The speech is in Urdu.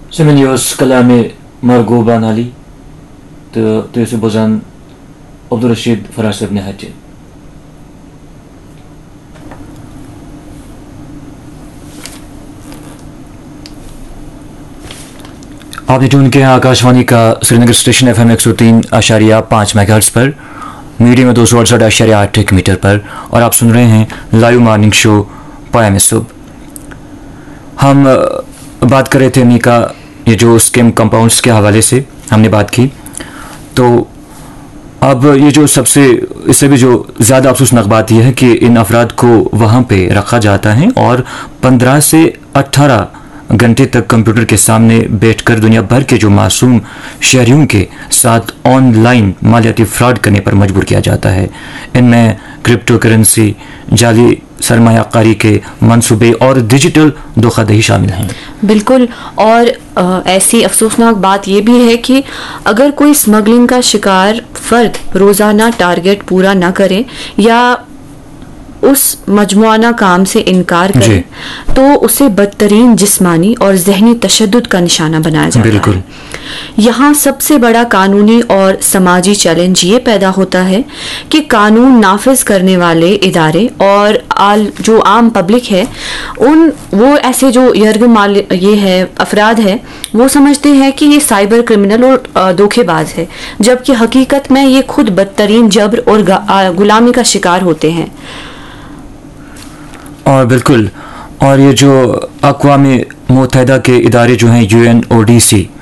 Semenios kalame Margoban Ali to se bozan Abdurrashid Faraz ibn Hajj. آپ نے ٹون کیا آکاشوانی کا سری Nagar station F M 103.5 mega hertz پر، میڈیم میں 268.8 میٹر پر، اور آپ سن رہے ہیں لائیو مارننگ شو پیام صبح۔ ہم بات کر رہے تھے امی کا یہ جو اسکیم کمپاؤنڈس کے حوالے سے ہم نے بات کی، تو اب یہ جو سب سے اس سے بھی جو زیادہ افسوسناک بات یہ ہے کہ ان افراد کو وہاں پہ رکھا جاتا ہے اور 15 سے 18 گھنٹے تک کمپیوٹر کے سامنے بیٹھ کر دنیا بھر کے جو معصوم شہریوں کے ساتھ آن لائن مالیاتی فراڈ کرنے پر مجبور کیا جاتا ہے۔ ان میں کرپٹو کرنسی، جعلی سرمایہ کاری کے منصوبے اور ڈیجیٹل دھوکہ دہی شامل ہیں۔ بالکل، اور ایسی افسوسناک بات یہ بھی ہے کہ اگر کوئی اسمگلنگ کا شکار فرد روزانہ ٹارگٹ پورا نہ کرے یا اس مجموعانہ کام سے انکار کرے تو اسے بدترین جسمانی اور ذہنی تشدد کا نشانہ بنایا جاتا بالکل ہے۔ یہاں سب سے بڑا قانونی اور سماجی چیلنج یہ پیدا ہوتا ہے کہ قانون نافذ کرنے والے ادارے اور جو عام پبلک ہے وہ ایسے جو یہ ہے افراد ہے وہ سمجھتے ہیں کہ یہ سائبر کرمنل اور دھوکے باز ہے، جبکہ حقیقت میں یہ خود بدترین جبر اور غلامی کا شکار ہوتے ہیں۔ اور بالکل، اور یہ جو اقوام متحدہ کے ادارے جو ہیں UN ODC